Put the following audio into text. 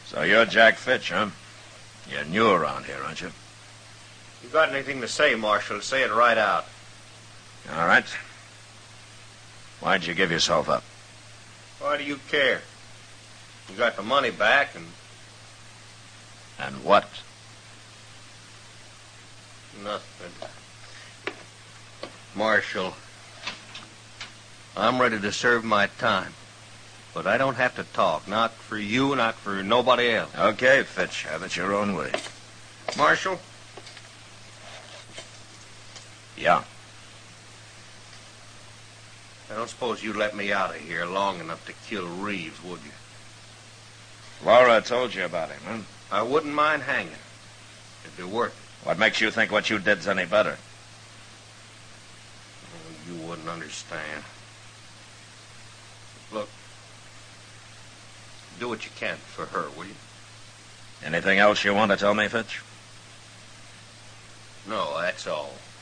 So you're Jack Fitch, huh? You're new around here, aren't you? You got anything to say, Marshal? Say it right out. All right. Why'd you give yourself up? Why do you care? You got the money back and... And what? Nothing. Marshal, I'm ready to serve my time. But I don't have to talk. Not for you, not for nobody else. Okay, Fitch. Have it your own way. Marshal? Yeah. I don't suppose you'd let me out of here long enough to kill Reeves, would you? Laura told you about him, huh? I wouldn't mind hanging. It'd be worth it. What makes you think what you did's any better? Oh, you wouldn't understand. Look, do what you can for her, will you? Anything else you want to tell me, Fitch? No, that's all.